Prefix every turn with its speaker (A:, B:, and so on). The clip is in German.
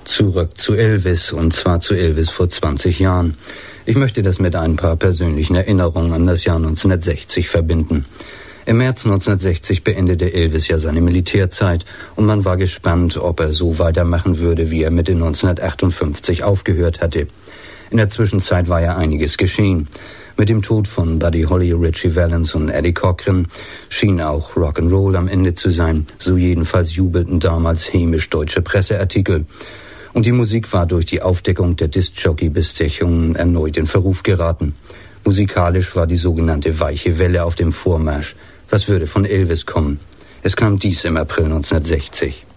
A: Zurück zu Elvis, und zwar zu Elvis vor 20 Jahren. Ich möchte das mit ein paar persönlichen Erinnerungen an das Jahr 1960 verbinden. Im März 1960 beendete Elvis ja seine Militärzeit und man war gespannt, ob er so weitermachen würde, wie er Mitte 1958 aufgehört hatte. In der Zwischenzeit war ja einiges geschehen. Mit dem Tod von Buddy Holly, Ritchie Valens und Eddie Cochran schien auch Rock'n'Roll am Ende zu sein. So jedenfalls jubelten damals hämisch deutsche Presseartikel. Und die Musik war durch die Aufdeckung der Diskjockey-Bestechungen erneut in Verruf geraten. Musikalisch war die sogenannte weiche Welle auf dem Vormarsch. Was würde von Elvis kommen? Es kam dies im April 1960.